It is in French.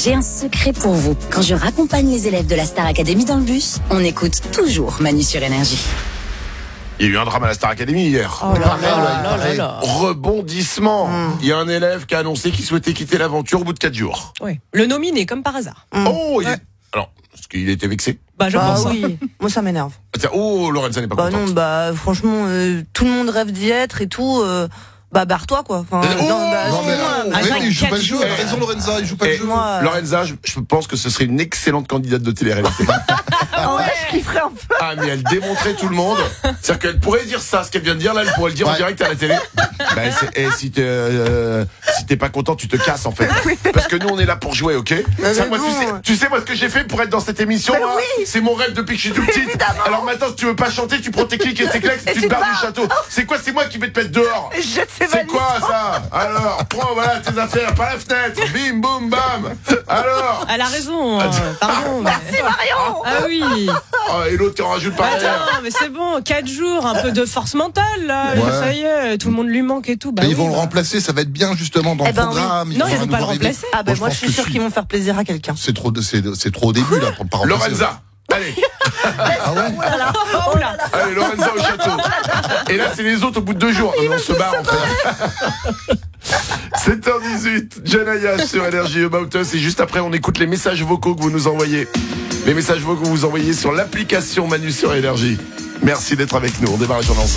J'ai un secret pour vous. Quand je raccompagne les élèves de la Star Academy dans le bus, on écoute toujours Manu sur Énergie. Il y a eu un drame à la Star Academy hier. Oh là là. Rebondissement. Il y a un élève qui a annoncé qu'il souhaitait quitter l'aventure au bout de 4 jours. Oui. Le nominé, comme par hasard. Oh, Ouais. est-ce qu'il était vexé? Je pense. Oui, moi ça m'énerve. Lorenza n'est pas contente. Non, franchement, tout le monde rêve d'y être et tout. Barre-toi quoi. Enfin, Il joue pas le jeu. jours. Elle a raison, Lorenza, il joue pas le jeu. moi, Lorenza, je pense que ce serait une excellente candidate de télé-réalité. je kifferais un peu. Ah, mais elle démontrait tout le monde. C'est-à-dire qu'elle pourrait dire ça, ce qu'elle vient de dire là, elle pourrait le dire en direct à la télé. Si t'es pas content, tu te casses en fait. Parce que nous on est là pour jouer, ok? Ça, moi, tu sais moi ce que j'ai fait pour être dans cette émission, moi, c'est mon rêve depuis que je suis tout petite. Alors maintenant, si tu veux pas chanter, tu prends tes clics et tes claques, tu te barres du château. C'est quoi? C'est moi qui vais te mettre dehors. C'est quoi ça? Alors, prends voilà tes affaires par la fenêtre. Bim boum bam. Alors. Elle a raison. Pardon. Merci Marion. Ah oui. Et l'autre qui en rajoute par derrière. Attends, mais c'est bon. 4 jours, un peu de force mentale là. Ouais. Ça y est, tout le monde lui manque et tout. Mais ils vont le remplacer, ça va être bien justement dans le programme. Non, ils vont vont pas le arriver. remplacer. Moi je suis sûre qu'ils vont faire plaisir à quelqu'un. C'est trop au début là pour pas remplacer. Lorenza. Allez. Ah ouais. Allez, Lorenza au château. Et là, c'est les autres au bout de 2 jours. Non, mais on se barre, en fait. 7h18, Janaya sur Énergie About Us. Et juste après, on écoute les messages vocaux que vous nous envoyez. Les messages vocaux que vous envoyez sur l'application Manu sur Énergie. Merci d'être avec nous. On démarre la journée ensemble.